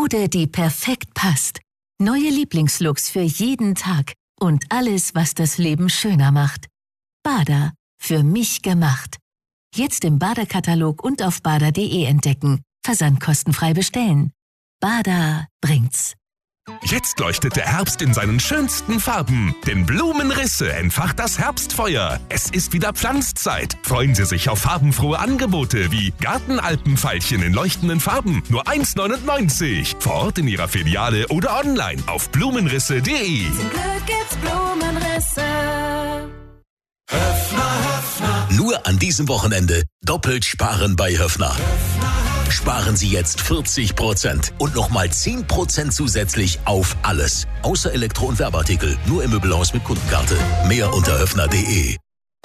Mode, die perfekt passt. Neue Lieblingslooks für jeden Tag und alles, was das Leben schöner macht. Bada, für mich gemacht. Jetzt im Bada-Katalog und auf bada.de entdecken. Versandkostenfrei bestellen. Bada bringt's. Jetzt leuchtet der Herbst in seinen schönsten Farben. Denn Blumenrisse entfacht das Herbstfeuer. Es ist wieder Pflanzzeit. Freuen Sie sich auf farbenfrohe Angebote wie Gartenalpenveilchen in leuchtenden Farben. Nur 1,99. Vor Ort in Ihrer Filiale oder online auf blumenrisse.de. Zum Glück gibt's Blumenrisse. Höffner. Nur an diesem Wochenende doppelt sparen bei Höffner. Sparen Sie jetzt 40% und nochmal 10% zusätzlich auf alles. Außer Elektro- und Werbeartikel. Nur im Möbelhaus mit Kundenkarte. Mehr unter höffner.de.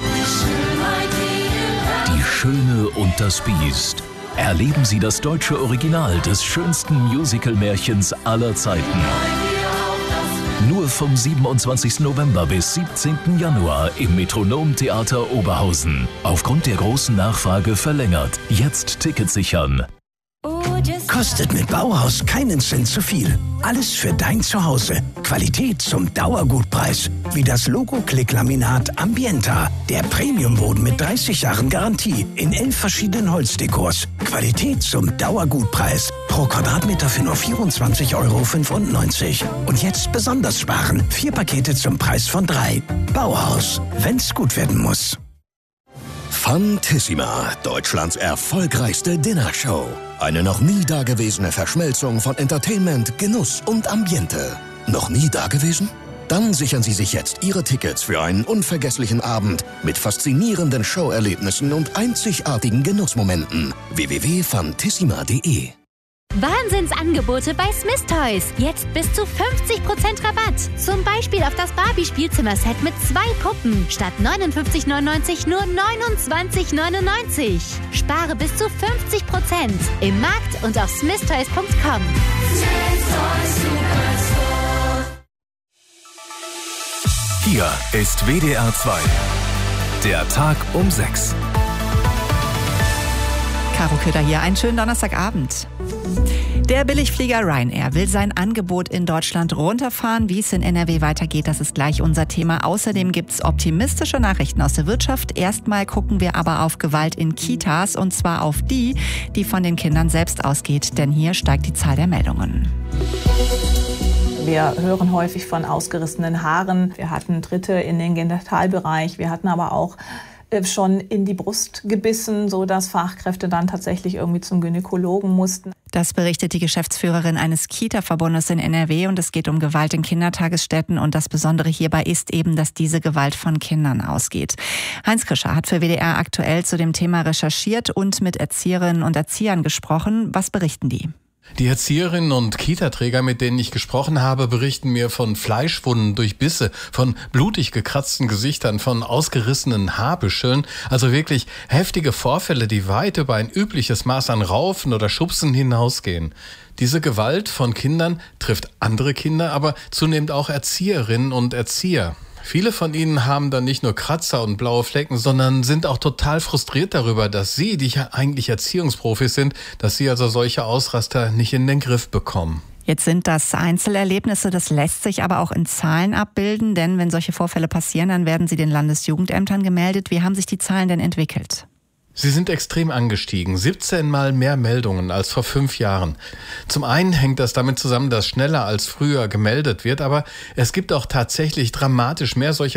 Die Schöne und das Biest. Erleben Sie das deutsche Original des schönsten Musical-Märchens aller Zeiten. Nur vom 27. November bis 17. Januar im Metronom-Theater Oberhausen. Aufgrund der großen Nachfrage verlängert. Jetzt Tickets sichern. Kostet mit Bauhaus keinen Cent zu viel. Alles für dein Zuhause. Qualität zum Dauergutpreis. Wie das Logo-Klick-Laminat Ambienta. Der Premiumboden mit 30 Jahren Garantie. In 11 verschiedenen Holzdekors. Qualität zum Dauergutpreis. Pro Quadratmeter für nur 24,95 €. Und jetzt besonders sparen. 4 Pakete zum Preis von 3. Bauhaus. Wenn's gut werden muss. Fantissima, Deutschlands erfolgreichste Dinnershow. Eine noch nie dagewesene Verschmelzung von Entertainment, Genuss und Ambiente. Noch nie dagewesen? Dann sichern Sie sich jetzt Ihre Tickets für einen unvergesslichen Abend mit faszinierenden Showerlebnissen und einzigartigen Genussmomenten. www.fantissima.de. Wahnsinnsangebote bei Smith Toys. Jetzt bis zu 50% Rabatt. Zum Beispiel auf das Barbie-Spielzimmerset mit 2 Puppen. Statt 59,99 nur 29,99. Spare bis zu 50% im Markt und auf smithtoys.com. Hier ist WDR 2. Der Tag um 6. Caro Köder hier, einen schönen Donnerstagabend. Der Billigflieger Ryanair will sein Angebot in Deutschland runterfahren. Wie es in NRW weitergeht, das ist gleich unser Thema. Außerdem gibt es optimistische Nachrichten aus der Wirtschaft. Erstmal gucken wir aber auf Gewalt in Kitas, und zwar auf die von den Kindern selbst ausgeht. Denn hier steigt die Zahl der Meldungen. Wir hören häufig von ausgerissenen Haaren. Wir hatten Tritte in den Genitalbereich. Wir hatten aber auch schon in die Brust gebissen, sodass Fachkräfte dann tatsächlich irgendwie zum Gynäkologen mussten. Das berichtet die Geschäftsführerin eines Kita-Verbundes in NRW, und es geht um Gewalt in Kindertagesstätten, und das Besondere hierbei ist eben, dass diese Gewalt von Kindern ausgeht. Heinz Krischer hat für WDR aktuell zu dem Thema recherchiert und mit Erzieherinnen und Erziehern gesprochen. Was berichten die? Die Erzieherinnen und Kita-Träger, mit denen ich gesprochen habe, berichten mir von Fleischwunden durch Bisse, von blutig gekratzten Gesichtern, von ausgerissenen Haarbüscheln. Also wirklich heftige Vorfälle, die weit über ein übliches Maß an Raufen oder Schubsen hinausgehen. Diese Gewalt von Kindern trifft andere Kinder, aber zunehmend auch Erzieherinnen und Erzieher. Viele von ihnen haben dann nicht nur Kratzer und blaue Flecken, sondern sind auch total frustriert darüber, dass sie, die ja eigentlich Erziehungsprofis sind, dass sie also solche Ausraster nicht in den Griff bekommen. Jetzt sind das Einzelerlebnisse, das lässt sich aber auch in Zahlen abbilden, denn wenn solche Vorfälle passieren, dann werden sie den Landesjugendämtern gemeldet. Wie haben sich die Zahlen denn entwickelt? Sie sind extrem angestiegen, 17 Mal mehr Meldungen als vor 5 Jahren. Zum einen hängt das damit zusammen, dass schneller als früher gemeldet wird, aber es gibt auch tatsächlich dramatisch mehr solcher